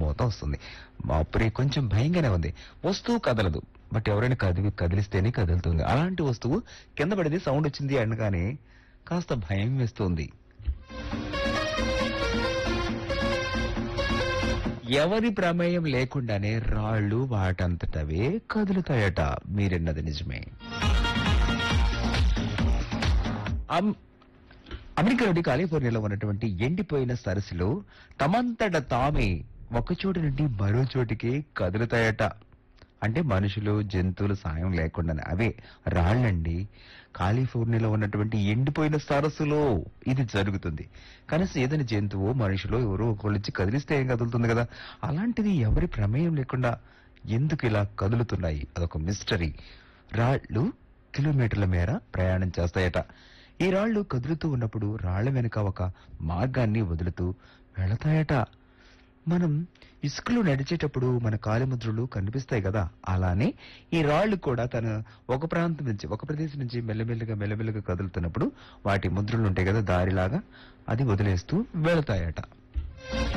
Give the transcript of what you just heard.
మోత వస్తుంది. అప్పుడే కొంచెం భయంగానే ఉంది. వస్తువు కదలదు, బట్ ఎవరైనా కదిలిస్తేనే కదులుతుంది. అలాంటి వస్తువు కింద పడింది, సౌండ్ వచ్చింది అనగానే కాస్త భయం వేస్తుంది. ఎవరి ప్రమేయం లేకుండానే రాళ్లు వాటంతటవే కదులుతాయట. మీరెన్నది నిజమే. అమెరికాలోని కాలిఫోర్నియాలో ఉన్నటువంటి ఎండిపోయిన సరస్సులో తమంతట తామే ఒక చోటు నుండి మరో చోటికి కదులుతాయట. అంటే మనుషులు జంతువులు సాయం లేకుండానే. అవే రాళ్లండి. కాలిఫోర్నియాలో ఉన్నటువంటి ఎండిపోయిన సరస్సులో ఇది జరుగుతుంది. కనీసం ఏదైనా జంతువు మనుషులు ఎవరో ఒకళ్ళొచ్చి కదిలిస్తే ఏం కదులుతుంది కదా, అలాంటిది ఎవరి ప్రమేయం లేకుండా ఎందుకు ఇలా కదులుతున్నాయి? అదొక మిస్టరీ. రాళ్లు కిలోమీటర్ల మేర ప్రయాణం చేస్తాయట. ఈ రాళ్లు కదులుతూ ఉన్నప్పుడు రాళ్ల వెనుక ఒక మార్గాన్ని వదులుతూ వెళతాయట. మనం ఇసుకలో నడిచేటప్పుడు మన కాలిముద్రలు కనిపిస్తాయి కదా, అలానే ఈ రాళ్లు కూడా ఒక ప్రాంతం నుంచి, ఒక ప్రదేశం నుంచి మెల్లమెల్లగా కదులుతున్నప్పుడు వాటి ముద్రలు ఉంటాయి కదా, దారిలాగా, అది వదిలేస్తూ వెళతాయట.